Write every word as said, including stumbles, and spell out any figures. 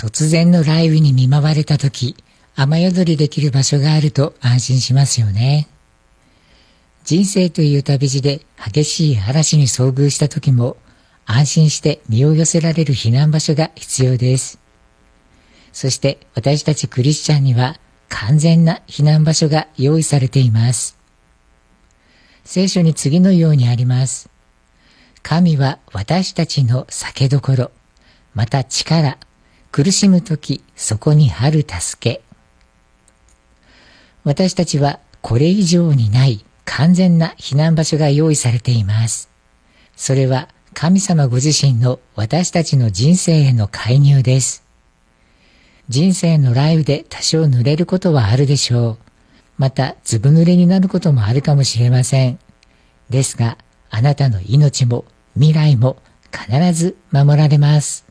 突然の雷雨に見舞われたとき、雨宿りできる場所があると安心しますよね。人生という旅路で激しい嵐に遭遇したときも、安心して身を寄せられる避難場所が必要です。そして私たちクリスチャンには完全な避難場所が用意されています。聖書に次のようにあります。神は私たちの酒どころ、また力、苦しむときそこにある助け。私たちはこれ以上にない完全な避難場所が用意されています。それは神様ご自身の私たちの人生への介入です。人生の雷雨で多少濡れることはあるでしょう。またずぶ濡れになることもあるかもしれません。ですが、あなたの命も未来も必ず守られます。